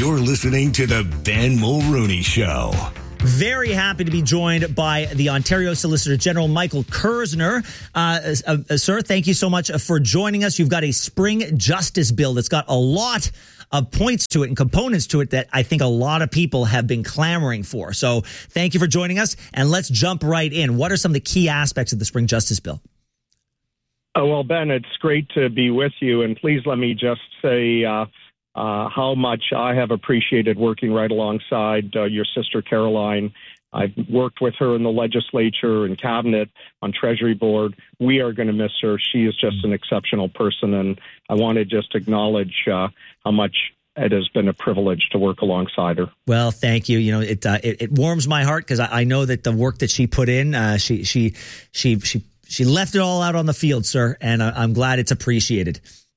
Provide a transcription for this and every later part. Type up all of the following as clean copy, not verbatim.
You're listening to the Ben Mulrooney Show. Very happy to be joined by the Ontario Solicitor General, Michael Kerzner. Sir, thank you so much for joining us. You've got a spring justice bill that's got a lot of points to it and components to it that I think a lot of people have been clamoring for. So thank you for joining us, and let's jump right in. What are some of the key aspects of the spring justice bill? Well, Ben, it's great to be with you, and please let me just say how much I have appreciated working right alongside your sister, Caroline. I've worked with her in the legislature and cabinet on Treasury Board. We are going to miss her. She is just an exceptional person, and I want to just acknowledge how much it has been a privilege to work alongside her. Well, thank you. You know, it warms my heart because I know that the work that she put in, she left it all out on the field, sir, and I'm glad it's appreciated.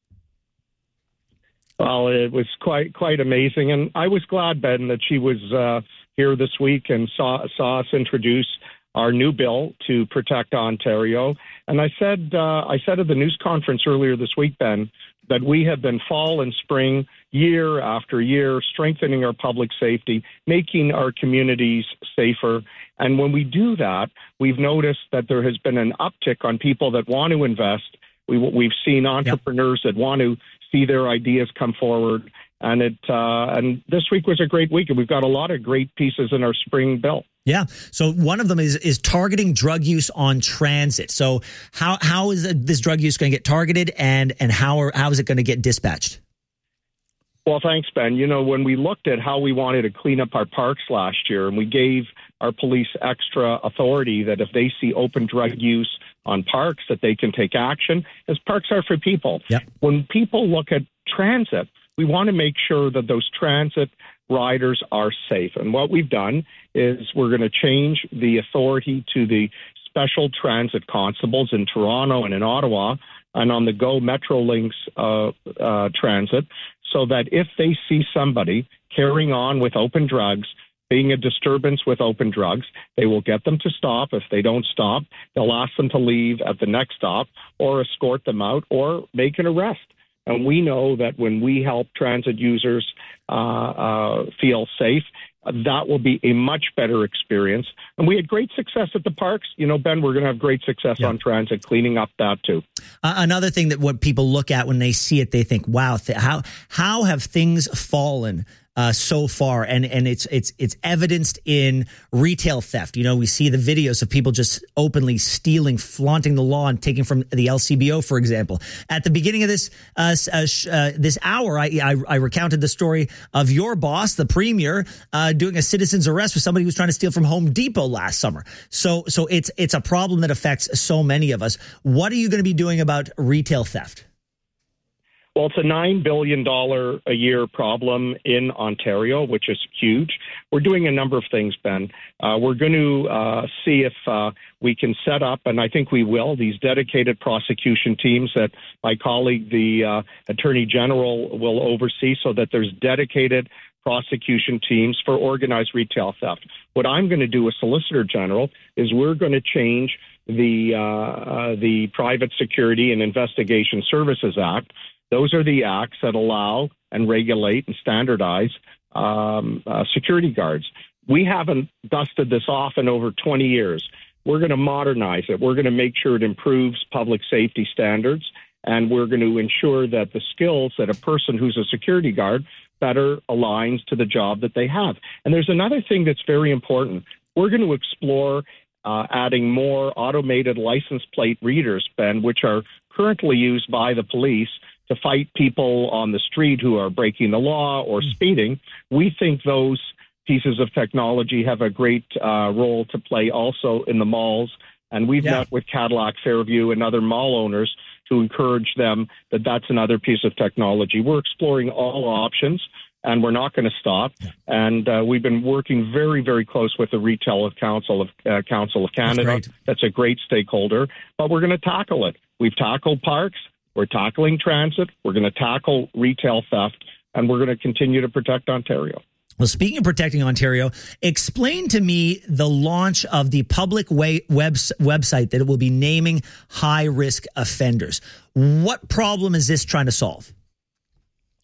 Well, it was quite amazing, and I was glad, Ben, that she was here this week and saw us introduce our new bill to protect Ontario. And I said at the news conference earlier this week, Ben, that we have been fall and spring, year after year, strengthening our public safety, making our communities safer. And when we do that, we've noticed that there has been an uptick on people that want to invest. We've seen entrepreneurs that want to see their ideas come forward. And this week was a great week, and we've got a lot of great pieces in our spring bill. Yeah. So one of them is targeting drug use on transit. So how is this drug use going to get targeted, and how is it going to get dispatched? Well, thanks, Ben. You know, when we looked at how we wanted to clean up our parks last year, and we gave our police extra authority that if they see open drug use on parks, that they can take action, as parks are for people. Yep. When people look at transit, we want to make sure that those transit riders are safe. And what we've done is we're going to change the authority to the special transit constables in Toronto and in Ottawa and on the GO Metrolinx transit, so that if they see somebody carrying on with open drugs, being a disturbance with open drugs, they will get them to stop. If they don't stop, they'll ask them to leave at the next stop or escort them out or make an arrest. And we know that when we help transit users feel safe, that will be a much better experience. And we had great success at the parks. You know, Ben, we're going to have great success on transit, cleaning up that too. Another thing that what people look at when they see it, they think, wow, how have things fallen so far? And it's evidenced in retail theft. You know, we see the videos of people just openly stealing, flaunting the law, and taking from the LCBO, for example. At the beginning of this hour, I recounted the story of your boss, the premier, doing a citizen's arrest for somebody who was trying to steal from Home Depot last summer. So it's a problem that affects so many of us. What are you going to be doing about retail theft? Well, it's a $9 billion a year problem in Ontario, which is huge. We're doing a number of things, Ben. We're going to see if we can set up, and I think we will, these dedicated prosecution teams that my colleague, the Attorney General, will oversee, so that there's dedicated prosecution teams for organized retail theft. What I'm going to do as Solicitor General is we're going to change the Private Security and Investigation Services Act. Those are the acts that allow and regulate and standardize security guards. We haven't dusted this off in over 20 years. We're going to modernize it. We're going to make sure it improves public safety standards, and we're going to ensure that the skills that a person who's a security guard better aligns to the job that they have. And there's another thing that's very important. We're going to explore adding more automated license plate readers, Ben, which are currently used by the police to fight people on the street who are breaking the law or speeding. We think those pieces of technology have a great role to play also in the malls. And we've met with Cadillac Fairview and other mall owners to encourage them that that's another piece of technology. We're exploring all options, and we're not going to stop. And we've been working very, very close with the Retail Council of Canada. That's a great stakeholder. But we're going to tackle it. We've tackled parks. We're tackling transit. We're going to tackle retail theft, and we're going to continue to protect Ontario. Well, speaking of protecting Ontario, explain to me the launch of the public website that it will be naming high-risk offenders. What problem is this trying to solve?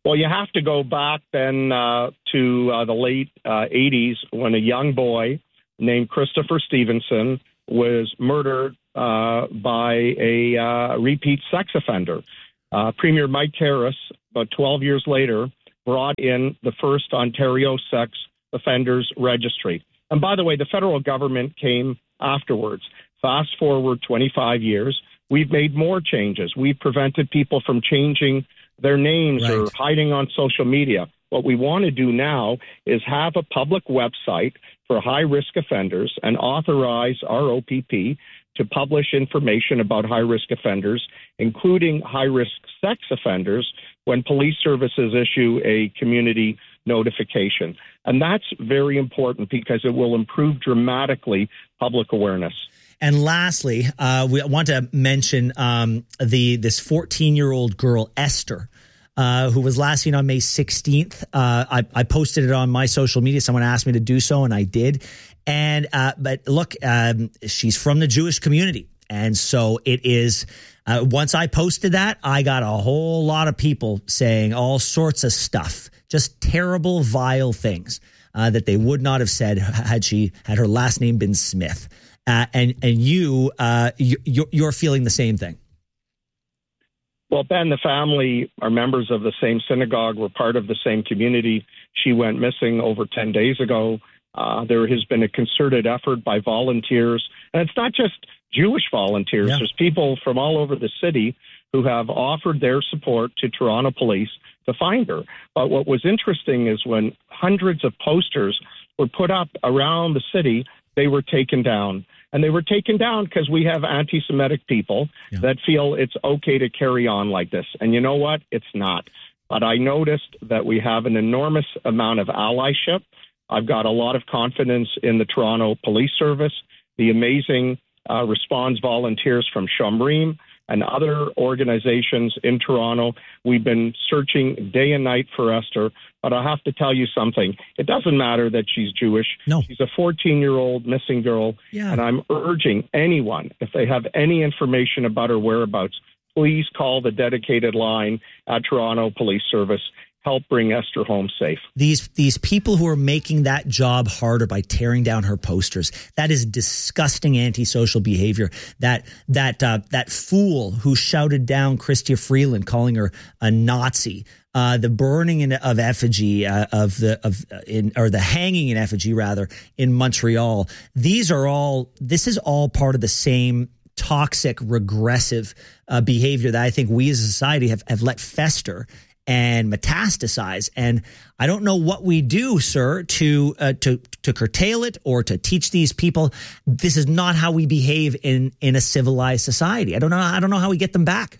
Well, you have to go back then to the late 80s when a young boy named Christopher Stevenson was murdered by a repeat sex offender. Premier Mike Harris, about 12 years later, brought in the first Ontario Sex Offenders Registry. And by the way, the federal government came afterwards. Fast forward 25 years, we've made more changes. We've prevented people from changing their names or hiding on social media. What we want to do now is have a public website for high-risk offenders and authorize our OPP to publish information about high-risk offenders, including high-risk sex offenders, when police services issue a community notification. And that's very important because it will improve dramatically public awareness. And lastly, we want to mention this 14-year-old girl, Esther, who was last seen on May 16th. I posted it on my social media. Someone asked me to do so, and I did. And but look, she's from the Jewish community. And so it is, once I posted that, I got a whole lot of people saying all sorts of stuff, just terrible, vile things that they would not have said had her last name been Smith. And you're feeling the same thing. Well, Ben, the family are members of the same synagogue. We're part of the same community. She went missing over 10 days ago. There has been a concerted effort by volunteers. And it's not just Jewish volunteers. Yeah. There's people from all over the city who have offered their support to Toronto police to find her. But what was interesting is when hundreds of posters were put up around the city, they were taken down. And they were taken down because we have anti-Semitic people that feel it's okay to carry on like this. And you know what? It's not. But I noticed that we have an enormous amount of allyship. I've got a lot of confidence in the Toronto Police Service, the amazing response volunteers from Shomrim and other organizations in Toronto. We've been searching day and night for Esther. But I have to tell you something. It doesn't matter that she's Jewish. No. She's a 14-year-old missing girl. Yeah. And I'm urging anyone, if they have any information about her whereabouts, please call the dedicated line at Toronto Police Service. Help bring Esther home safe. These people who are making that job harder by tearing down her posters, that is disgusting antisocial behavior. That fool who shouted down Chrystia Freeland, calling her a Nazi, the burning of effigy or the hanging in effigy rather in Montreal. This is all part of the same toxic, regressive behavior that I think we as a society have let fester and metastasize. And I don't know what we do, sir, to curtail it or to teach these people this is not how we behave in a civilized society. I don't know how we get them back.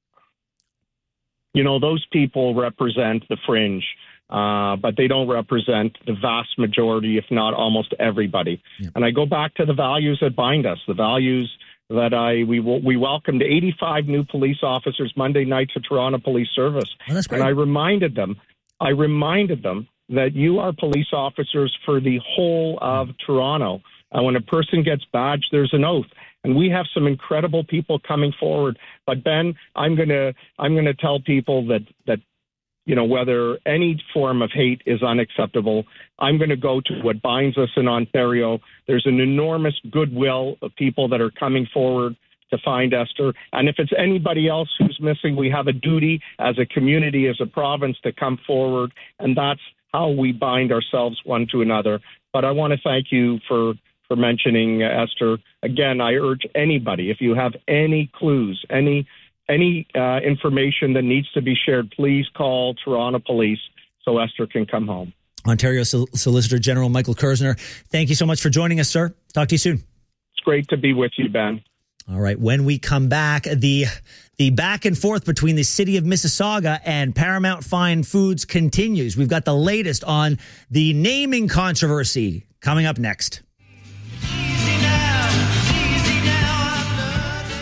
You know, those people represent the fringe, but they don't represent the vast majority, if not almost everybody. Yeah. And I go back to the values that bind us, the values that we welcomed 85 new police officers Monday night to Toronto Police Service. Oh, that's great. And I reminded them that you are police officers for the whole of Toronto. And when a person gets badged, there's an oath. And we have some incredible people coming forward. But Ben, I'm gonna tell people that you know, whether any form of hate is unacceptable. I'm going to go to what binds us in Ontario. There's an enormous goodwill of people that are coming forward to find Esther. And if it's anybody else who's missing, we have a duty as a community, as a province, to come forward. And that's how we bind ourselves one to another. But I want to thank you for mentioning Esther. Again, I urge anybody, if you have any clues, any information that needs to be shared, please call Toronto Police so Esther can come home. Ontario Solicitor General Michael Kerzner, thank you so much for joining us, sir. Talk to you soon. It's great to be with you, Ben. All right. When we come back, the back and forth between the city of Mississauga and Paramount Fine Foods continues. We've got the latest on the naming controversy coming up next.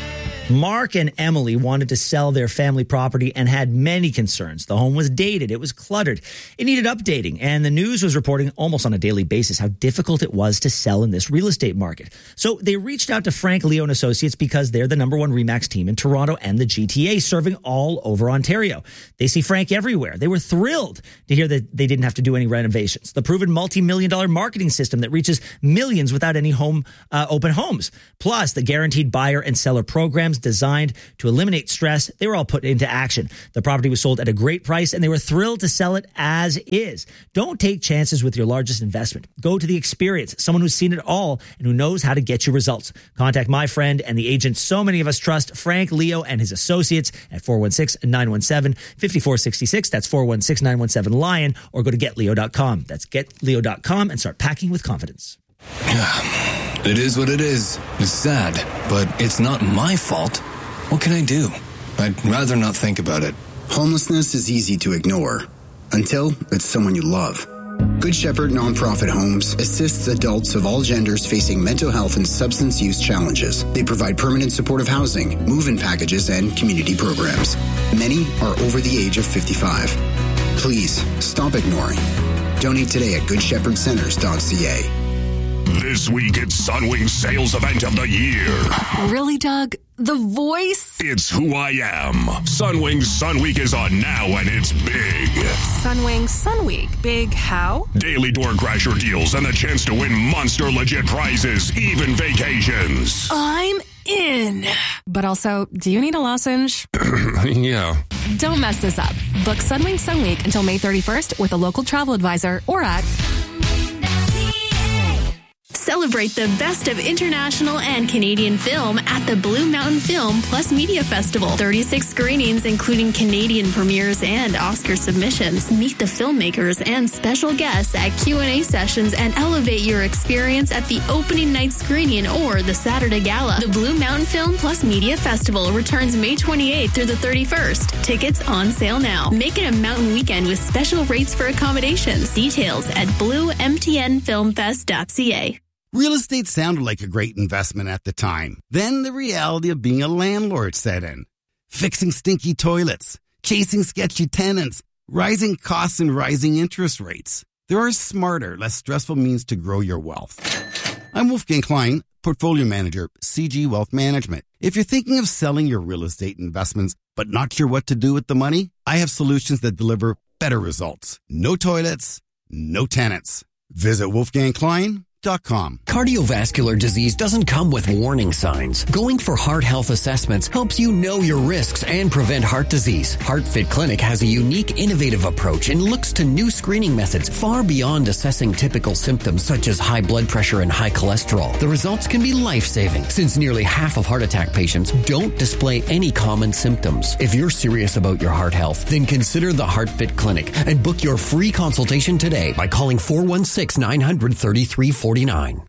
Mark and Emily wanted to sell their family property and had many concerns. The home was dated. It was cluttered. It needed updating. And the news was reporting almost on a daily basis how difficult it was to sell in this real estate market. So they reached out to Frank Leo and Associates because they're the number one RE/MAX team in Toronto and the GTA, serving all over Ontario. They see Frank everywhere. They were thrilled to hear that they didn't have to do any renovations. The proven multi-million-dollar marketing system that reaches millions without any open homes. Plus, the guaranteed buyer and seller programs designed to eliminate stress, they were all put into action. The property was sold at a great price and they were thrilled to sell it as is. Don't take chances with your largest investment. Go to the experience, someone who's seen it all and who knows how to get you results. Contact my friend and the agent so many of us trust, Frank Leo and his associates at 416-917-5466. That's 416-917-LION, or go to getleo.com. That's getleo.com and start packing with confidence. It is what it is. It's sad, but it's not my fault. What can I do? I'd rather not think about it. Homelessness is easy to ignore until it's someone you love. Good Shepherd Nonprofit Homes assists adults of all genders facing mental health and substance use challenges. They provide permanent supportive housing, move-in packages, and community programs. Many are over the age of 55. Please stop ignoring. Donate today at goodshepherdcenters.ca. This week it's Sunwing's sales event of the year. Really, Doug? The voice? It's who I am. Sunwing's Sun Week is on now and it's big. Sunwing Sun Week. Big how? Daily door crasher deals and the chance to win monster legit prizes, even vacations. I'm in. But also, do you need a lozenge? Yeah. Don't mess this up. Book Sunwing Sun Week until May 31st with a local travel advisor or at... Celebrate the best of international and Canadian film at the Blue Mountain Film Plus Media Festival. 36 screenings, including Canadian premieres and Oscar submissions. Meet the filmmakers and special guests at Q&A sessions and elevate your experience at the opening night screening or the Saturday Gala. The Blue Mountain Film Plus Media Festival returns May 28th through the 31st. Tickets on sale now. Make it a mountain weekend with special rates for accommodations. Details at bluemtnfilmfest.ca. Real estate sounded like a great investment at the time. Then the reality of being a landlord set in. Fixing stinky toilets, chasing sketchy tenants, rising costs and rising interest rates. There are smarter, less stressful means to grow your wealth. I'm Wolfgang Klein, Portfolio Manager, CG Wealth Management. If you're thinking of selling your real estate investments but not sure what to do with the money, I have solutions that deliver better results. No toilets, no tenants. Visit wolfgangklein.com. Cardiovascular disease doesn't come with warning signs. Going for heart health assessments helps you know your risks and prevent heart disease. HeartFit Clinic has a unique, innovative approach and looks to new screening methods far beyond assessing typical symptoms such as high blood pressure and high cholesterol. The results can be life-saving since nearly half of heart attack patients don't display any common symptoms. If you're serious about your heart health, then consider the HeartFit Clinic and book your free consultation today by calling 416-900-3349.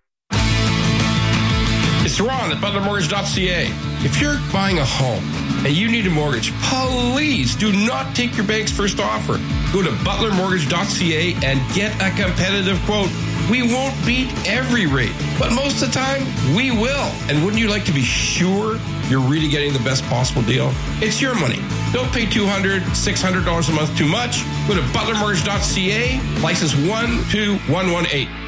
It's Ron at ButlerMortgage.ca. If you're buying a home and you need a mortgage, please do not take your bank's first offer. Go to ButlerMortgage.ca and get a competitive quote. We won't beat every rate, but most of the time, we will. And wouldn't you like to be sure you're really getting the best possible deal? It's your money. Don't pay $200, $600 a month too much. Go to ButlerMortgage.ca, license 12118.